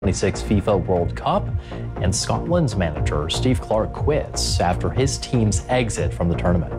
2026 FIFA World Cup, and Scotland's manager Steve Clarke quits after his team's exit from the tournament.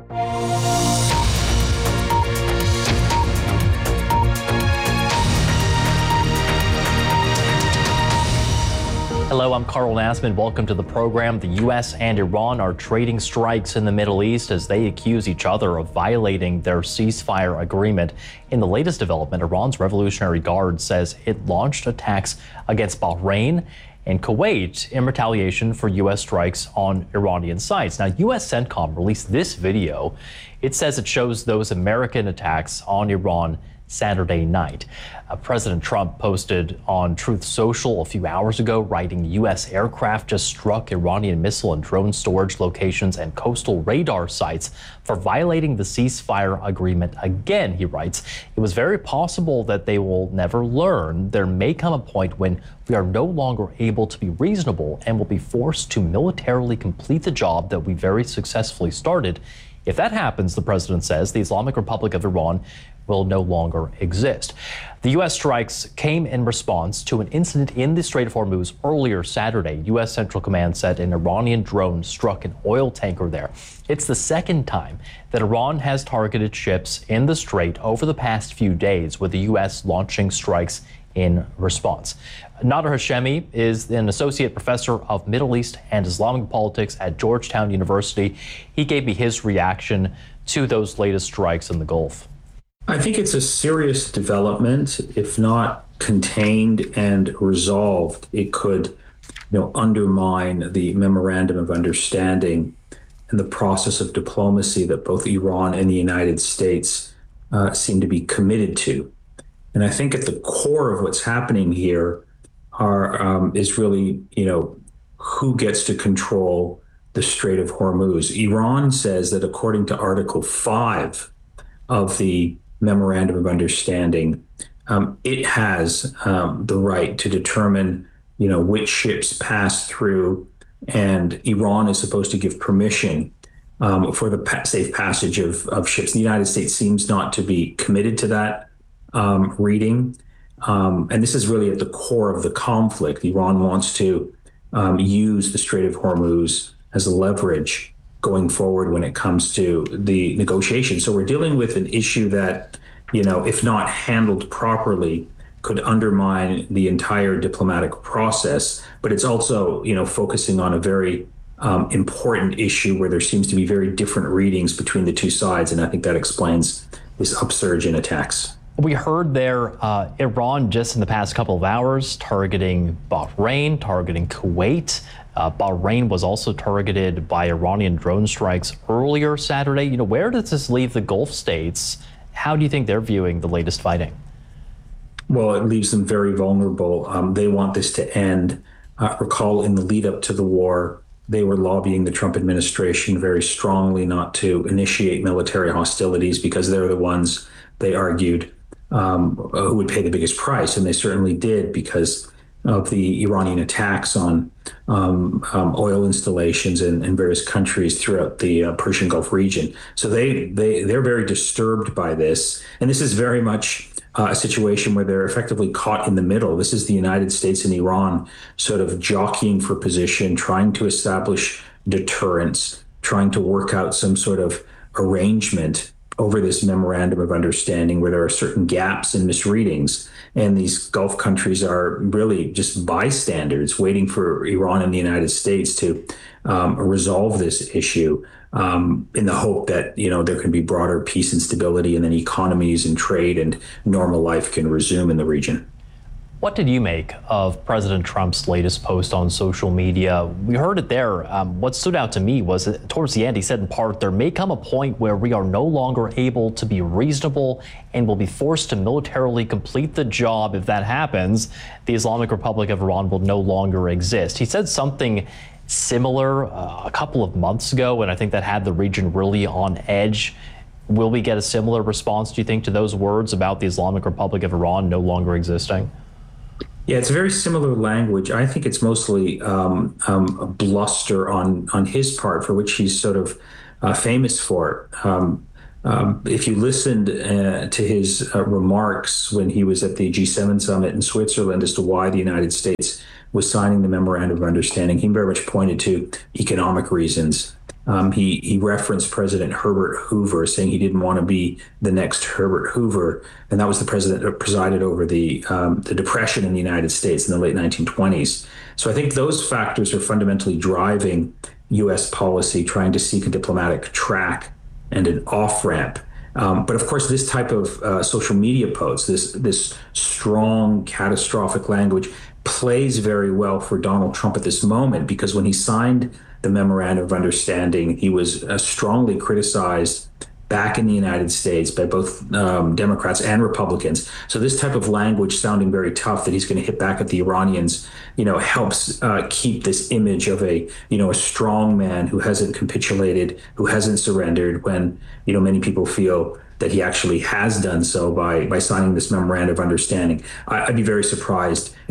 Hello, I'm Carl Nassman. Welcome to the program. The U.S. and Iran are trading strikes in the Middle East as they accuse each other of violating their ceasefire agreement. In the latest development, Iran's Revolutionary Guard says it launched attacks against Bahrain and Kuwait in retaliation for U.S. strikes on Iranian sites. Now, U.S. CENTCOM released this video. It says it shows those American attacks on Iran Saturday night. President Trump posted on Truth Social a few hours ago, writing U.S. aircraft just struck Iranian missile and drone storage locations and coastal radar sites for violating the ceasefire agreement again, he writes. It was very possible that they will never learn. There may come a point when we are no longer able to be reasonable and will be forced to militarily complete the job that we very successfully started. If that happens, the president says, the Islamic Republic of Iran will no longer exist. The U.S. strikes came in response to an incident in the Strait of Hormuz earlier Saturday. U.S. Central Command said an Iranian drone struck an oil tanker there. It's the second time that Iran has targeted ships in the Strait over the past few days, with the U.S. launching strikes in response. Nader Hashemi is an associate professor of Middle East and Islamic politics at Georgetown University. He gave me his reaction to those latest strikes in the Gulf. I think it's a serious development. If not contained and resolved, it could, undermine the memorandum of understanding and the process of diplomacy that both Iran and the United States seem to be committed to. And I think at the core of what's happening here is really, who gets to control the Strait of Hormuz. Iran says that according to Article 5 of the Memorandum of Understanding, it has the right to determine, which ships pass through, and Iran is supposed to give permission for the safe passage of ships. The United States seems not to be committed to that reading, and this is really at the core of the conflict. Iran wants to use the Strait of Hormuz as a leverage going forward when it comes to the negotiations. So we're dealing with an issue that, if not handled properly, could undermine the entire diplomatic process. But it's also, focusing on a very important issue where there seems to be very different readings between the two sides. And I think that explains this upsurge in attacks. We heard there Iran just in the past couple of hours targeting Bahrain, targeting Kuwait. Bahrain was also targeted by Iranian drone strikes earlier Saturday. Where does this leave the Gulf states? How do you think they're viewing the latest fighting? Well, it leaves them very vulnerable. They want this to end. Recall in the lead up to the war, they were lobbying the Trump administration very strongly not to initiate military hostilities because they're the ones, they argued, who would pay the biggest price. And they certainly did because of the Iranian attacks on oil installations in various countries throughout the Persian Gulf region. So they're very disturbed by this. And this is very much a situation where they're effectively caught in the middle. This is the United States and Iran sort of jockeying for position, trying to establish deterrence, trying to work out some sort of arrangement over this memorandum of understanding where there are certain gaps and misreadings. And these Gulf countries are really just bystanders waiting for Iran and the United States to resolve this issue in the hope that, there can be broader peace and stability, and then economies and trade and normal life can resume in the region. What did you make of President Trump's latest post on social media? We heard it there. What stood out to me was that towards the end, he said in part, there may come a point where we are no longer able to be reasonable and will be forced to militarily complete the job. If that happens, the Islamic Republic of Iran will no longer exist. He said something similar a couple of months ago, and I think that had the region really on edge. Will we get a similar response, do you think, to those words about the Islamic Republic of Iran no longer existing? Yeah, it's very similar language. I think it's mostly a bluster on his part, for which he's sort of famous for. If you listened to his remarks when he was at the G7 summit in Switzerland as to why the United States was signing the memorandum of understanding, he very much pointed to economic reasons. He referenced President Herbert Hoover, saying he didn't want to be the next Herbert Hoover, and that was the president that presided over the Depression in the United States in the late 1920s. So I think those factors are fundamentally driving U.S. policy, trying to seek a diplomatic track and an off ramp. But of course, this type of social media post, this strong, catastrophic language, plays very well for Donald Trump at this moment, because when he signed the memorandum of understanding, he was strongly criticized back in the United States by both Democrats and Republicans. So this type of language sounding very tough that he's going to hit back at the Iranians, helps keep this image of a strong man who hasn't capitulated, who hasn't surrendered, when, many people feel that he actually has done so by signing this memorandum of understanding. I'd be very surprised